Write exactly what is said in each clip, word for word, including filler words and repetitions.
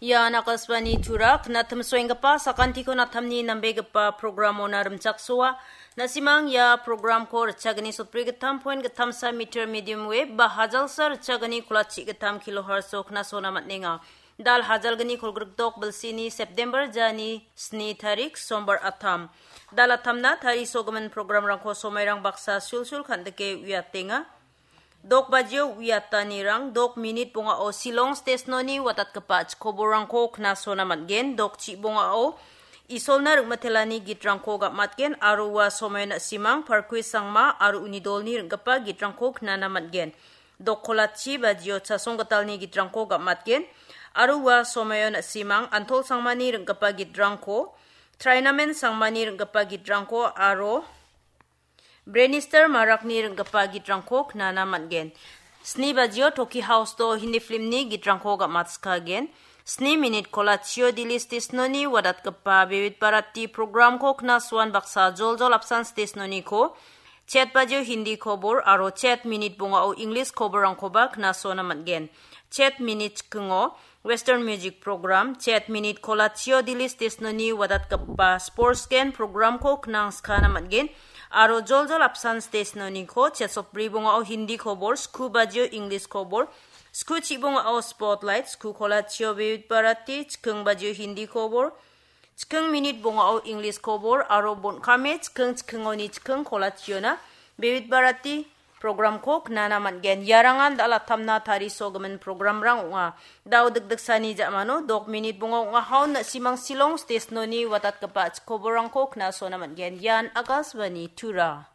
Ya nakaswani turak natam swengapa sakanti ko natamni nambegapa program onaram chaksua nasimang ya program ko rachagani sotpri gatam point gatam sa meter medium wave ba hajal sar rachagani kulachi gatam kilohertz okna sona matninga dal hajal gani kolgruk balsini September jani sni tarik sombar atam dal atamna thari sogaman program rangko somairang baksa sulsul khandake wiatenga Dok bajyo wiyatani rang dok minit bunga o silong stesnoni watat kapach koborang ko knaso na matgen dok chi bunga o isol na rugmatelani gitrang ko ga matgen aruwa somay na simang parkwi sangma aru unidol ni rugapa gitrang ko kna na matgen dok kolachi bajyo chasong gatal ni gitrang ko ga matgen aruwa somay na simang antol sangmani rugapa gitrang ko trainamen sangmani rugapa gitrang ko aro Branister marakni rengkapa gitrangkok nana matgen. Sni bajyo toki house to hindi film ni gitrangkok ga matska gen. Sni minute kolatio dilistis noni wadat kapa bebit parati program ko kna swan baksa jol jol absan stes noni ko. Chat bajyo hindi kobor aro chat minute bunga o English kobor ang koba kna sona matgen. Chat minute kengo Western music program chat minute kolatio dilistis noni wadat kapa sports gen program ko kna skana matgen. Aro jol jol absan stes noni ko chat sopri bunga o hindi kobor sku bajyo English kobor sku chi bunga o spotlight sku kolatio bebit parati chkeng bajyo hindi kobor chkeng minute bunga o English kobor aro bon kame chkeng chkeng oni chkeng kolatio na bebit parati program ko knana matgen yarangan dala tamna tari sogamen program rang nga daw degdeg sani jamano dok minute bunga nga haun na simang silong stes noni watat kapach koborang ko kna sona matgen yan akaswani tura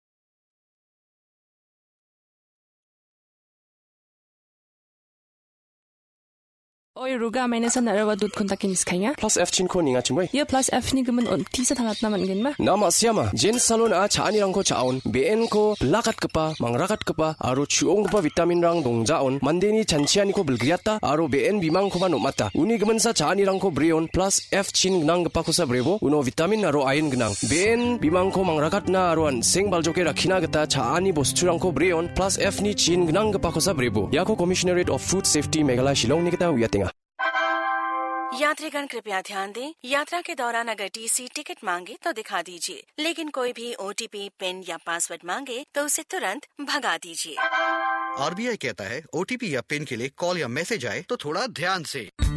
Oi ruga मैंने सन नरवा दूध kontak kinis kaya plus f chin ko ninga chimoi ye plus f ni gemen on tisa thalat naman gen ma nama siama jen salon a chani rang ko chaun bn ko lakat kapa mangrakat kapa aro chuong kapa vitamin rang dongjaon mandeni chanchiani ko bulgriata aro bn bimang ko man mata uni gemen sa chani rang ko brion plus f chin gnang kapa ko sa brebo uno vitamin aro iron gnang bn bimang ko mangrakat na aro an seng baljoke rakhina gata chani bosturang ko brion plus f ni chin gnang kapa ko sa brebo yako commissionerate of food safety meghalaya shillong ni gata wiatenga यात्रीगण कृपया ध्यान दें यात्रा के दौरान अगर TC ticket मांगे तो दिखा दीजिए लेकिन कोई भी ओटीपी पिन या पासवर्ड मांगे तो उसे तुरंत भगा दीजिए आरबीआई कहता है ओटीपी या पिन के लिए कॉल या मैसेज आए तो थोड़ा ध्यान से